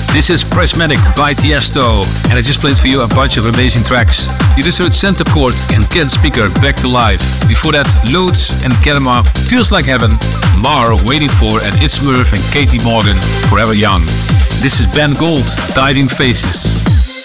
This is Prismatic by Tiesto, and I just played for you a bunch of amazing tracks. You just heard Center Court and Ken Speaker, Back to Life. Before that, Lutz and Kenema, Feels Like Heaven. Mar, Waiting For, and It's Murph and Katie Morgan, Forever Young. This is Ben Gold, Diving Faces.